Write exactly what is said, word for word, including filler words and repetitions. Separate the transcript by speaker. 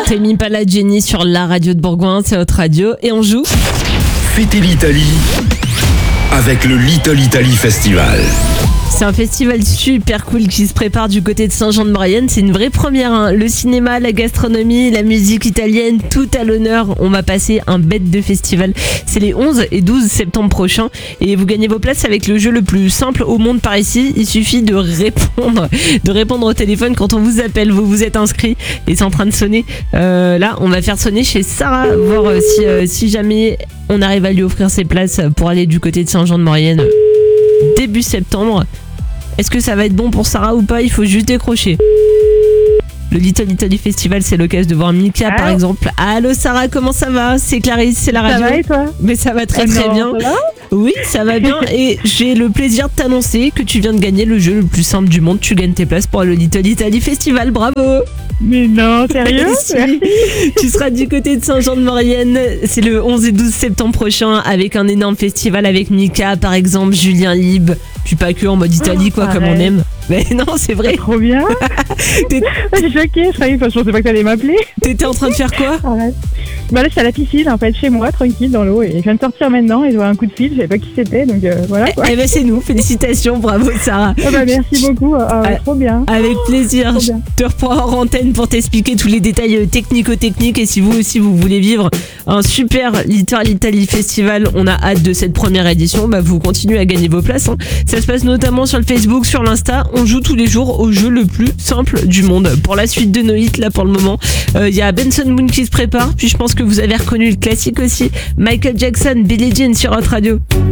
Speaker 1: Temi Impala, Jenny sur la radio de Bourgoin, c'est votre radio et on joue.
Speaker 2: Fêtez l'Italie avec le Little Italy Festival.
Speaker 1: C'est un festival super cool qui se prépare du côté de Saint-Jean-de-Maurienne. C'est une vraie première, hein. Le cinéma, la gastronomie, la musique italienne, tout à l'honneur. On va passer un bête de festival. C'est les onze et douze septembre prochains. Et vous gagnez vos places avec le jeu le plus simple au monde par ici. Il suffit de répondre, de répondre au téléphone quand on vous appelle. Vous vous êtes inscrit et c'est en train de sonner. Euh, là, on va faire sonner chez Sarah, voir si, euh, si jamais on arrive à lui offrir ses places pour aller du côté de Saint-Jean-de-Maurienne début septembre. Est-ce que ça va être bon pour Sarah ou pas? Il faut juste décrocher. Le Little Italy Festival, c'est l'occasion de voir Mika par exemple. Allô Sarah, comment ça va? C'est Clarisse, c'est la radio.
Speaker 3: Ça va et toi?
Speaker 1: Mais ça va très très
Speaker 3: non,
Speaker 1: bien.
Speaker 3: Ça va
Speaker 1: oui, ça va bien et j'ai le plaisir de t'annoncer que tu viens de gagner le jeu le plus simple du monde. Tu gagnes tes places pour le Little Italy Festival, bravo!
Speaker 3: Mais non, sérieux?
Speaker 1: Si. Tu seras du côté de Saint-Jean-de-Maurienne, c'est le onze et douze septembre prochain avec un énorme festival avec Mika par exemple, Julien Lib, puis pas que en mode Italie quoi,
Speaker 3: oh,
Speaker 1: comme on aime. Mais non, c'est vrai.
Speaker 3: Trop bien. Je suis choquée, je savais, je pensais pas que t'allais m'appeler.
Speaker 1: T'étais en train de faire quoi?
Speaker 3: Arrête. Bah là, je suis à la piscine, en fait, chez moi, tranquille, dans l'eau, et je viens de sortir maintenant, et je vois un coup de fil, je savais pas qui c'était, donc euh, voilà quoi.
Speaker 1: Eh ben c'est nous, félicitations, bravo Sarah.
Speaker 3: Oh, bah merci beaucoup, ah, ouais, trop bien.
Speaker 1: Avec plaisir, je te reprends hors antenne pour t'expliquer tous les détails technico-techniques, et si vous aussi vous voulez vivre un super Little Italy Festival, on a hâte de cette première édition, bah vous continuez à gagner vos places, hein. Ça se passe notamment sur le Facebook, sur l'Insta, on joue tous les jours au jeu le plus simple du monde. Pour la suite de nos hits, là pour le moment, il euh, y a Benson Moon qui se prépare, puis je pense que vous avez reconnu le classique aussi, Michael Jackson, Billie Jean sur votre radio.